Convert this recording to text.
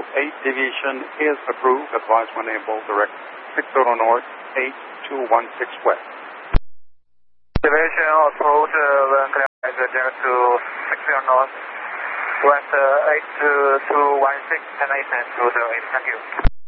8 Division is approved. Advise when able, direct 60 North, 8216 West. Division approved when clear direct to 60 North, West 8216 and 8 to 08. Thank you.